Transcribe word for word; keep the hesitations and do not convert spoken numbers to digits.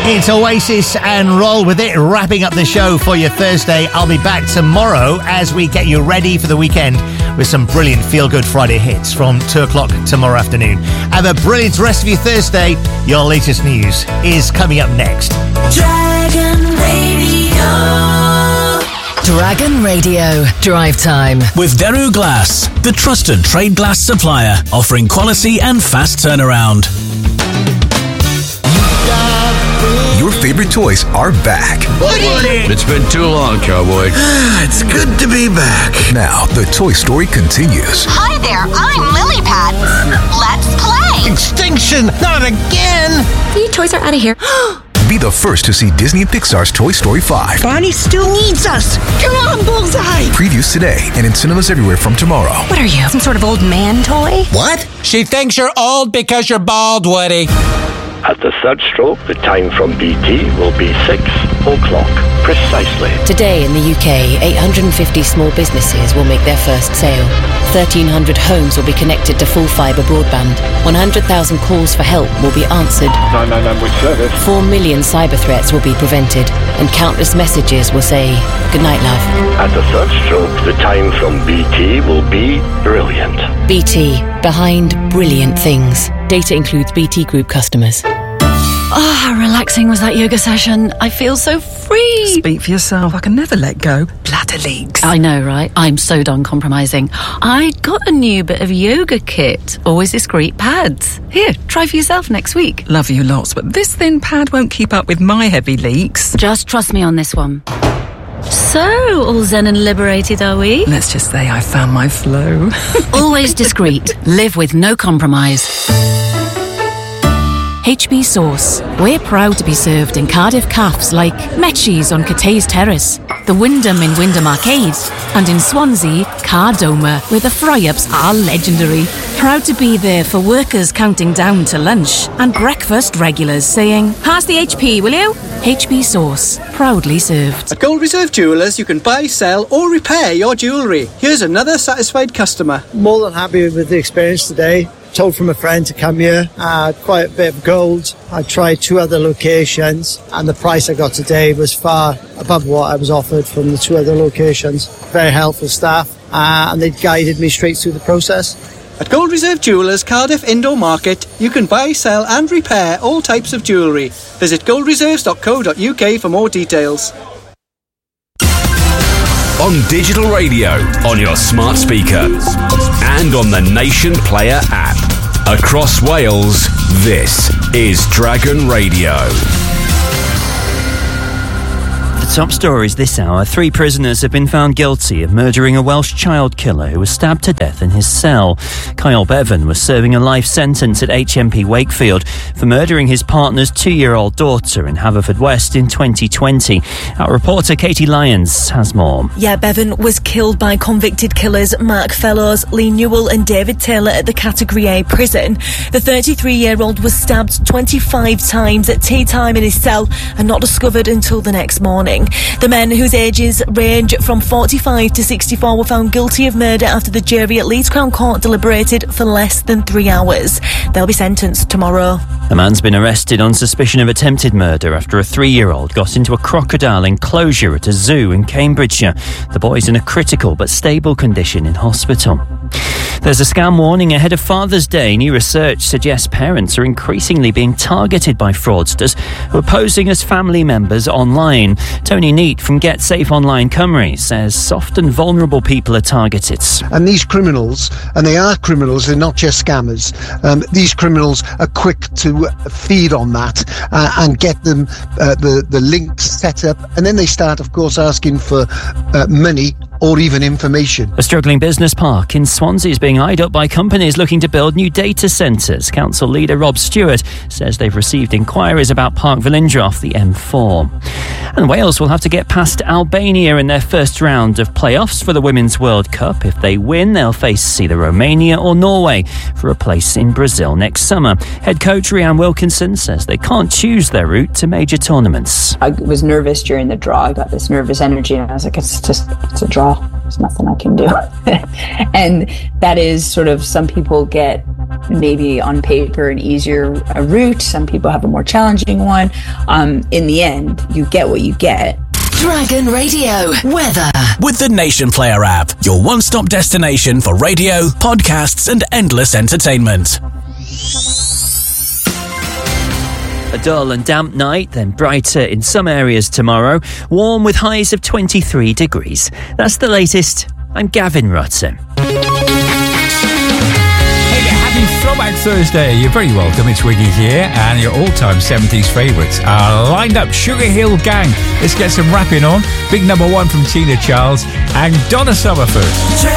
It's Oasis and Roll With It, wrapping up the show for your Thursday. I'll be back tomorrow as we get you ready for the weekend with some brilliant feel-good Friday hits from two o'clock tomorrow afternoon. Have a brilliant rest of your Thursday. Your latest news is coming up next. Dragon Radio. Dragon Radio. Drive time. With Daru Glass, the trusted trade glass supplier, offering quality and fast turnaround. Your favorite toys are back. Woody! It's been too long, cowboy. It's good to be back. Now, the Toy Story continues. Hi there, I'm Lily Pad. Let's play. Extinction! Not again! You toys are out of here. Be the first to see Disney and Pixar's Toy Story five. Bonnie still needs us. Come on, Bullseye! Previews today and in cinemas everywhere from tomorrow. What are you, some sort of old man toy? What? She thinks you're old because you're bald, Woody. At the third stroke, the time from B T will be six o'clock, precisely. Today in the U K, eight hundred fifty small businesses will make their first sale. thirteen hundred homes will be connected to full fibre broadband. one hundred thousand calls for help will be answered. nine nine nine with service. four million cyber threats will be prevented. And countless messages will say, "Good night, love." At the third stroke, the time from B T will be brilliant. B T. Behind brilliant things. Data includes B T Group customers. Oh, how relaxing was that yoga session. I feel so free. Speak for yourself. I can never let go. Bladder leaks. I know, right? I'm so done compromising. I got a new bit of yoga kit. Always discreet pads. Here, try for yourself next week. Love you lots, but this thin pad won't keep up with my heavy leaks. Just trust me on this one. So, all zen and liberated, are we? Let's just say I found my flow. Always discreet. Live with no compromise. H B Sauce. We're proud to be served in Cardiff Caffs like Metchie's on Cathays Terrace, the Wyndham in Wyndham Arcade, and in Swansea, Cardoma, where the fry-ups are legendary. Proud to be there for workers counting down to lunch, and breakfast regulars saying, "Pass the H P, will you?" H B Sauce. Proudly served. At Gold Reserve Jewellers, you can buy, sell or repair your jewellery. Here's another satisfied customer. More than happy with the experience today. Told from a friend to come here. I had quite a bit of gold. I tried two other locations and the price I got today was far above what I was offered from the two other locations. Very helpful staff uh, and they guided me straight through the process. At Gold Reserve Jewellers Cardiff Indoor Market, you can buy, sell and repair all types of jewellery. Visit gold reserves dot co dot U K for more details. On digital radio, on your smart speaker, and on the Nation Player app. Across Wales, this is Dragon Radio. The top stories this hour. Three prisoners have been found guilty of murdering a Welsh child killer who was stabbed to death in his cell. Kyle Bevan was serving a life sentence at H M P Wakefield for murdering his partner's two-year-old daughter in Haverfordwest in twenty twenty. Our reporter Katie Lyons has more. Yeah, Bevan was killed by convicted killers Mark Fellows, Lee Newell and David Taylor at the Category A prison. The thirty-three-year-old was stabbed twenty-five times at tea time in his cell and not discovered until the next morning. The men, whose ages range from forty-five to sixty-four, were found guilty of murder after the jury at Leeds Crown Court deliberated for less than three hours. They'll be sentenced tomorrow. A man's been arrested on suspicion of attempted murder after a three-year-old got into a crocodile enclosure at a zoo in Cambridgeshire. The boy's in a critical but stable condition in hospital. There's a scam warning ahead of Father's Day. New research suggests parents are increasingly being targeted by fraudsters who are posing as family members online. Tony Neat from Get Safe Online Cymru says soft and vulnerable people are targeted. And these criminals, and they are criminals, they're not just scammers, um, these criminals are quick to feed on that uh, and get them uh, the, the links set up, and then they start, of course, asking for uh, money or even information. A struggling business park in Swansea is being eyed up by companies looking to build new data centres. Council leader Rob Stewart says they've received inquiries about Park Velindre off the M four. And Wales will have to get past Albania in their first round of playoffs for the Women's World Cup. If they win, they'll face either Romania or Norway for a place in Brazil next summer. Head coach Rhian Wilkinson says they can't choose their route to major tournaments. I was nervous during the draw. I got this nervous energy and I was like, it's just, it's a draw. oh, there's nothing I can do. And that is sort of, some people get maybe on paper an easier a route. Some people have a more challenging one. Um, in the end, you get what you get. Dragon Radio weather with the Nation Player app, your one-stop destination for radio, podcasts, and endless entertainment. A dull and damp night, then brighter in some areas tomorrow. Warm with highs of twenty-three degrees. That's the latest. I'm Gavin Rutten. Throwback Thursday, you're very welcome. It's Wiggy here, and your all-time seventies favourites are lined up. Sugar Hill Gang, let's get some rapping on. Big number one from Tina Charles and Donna Summerford.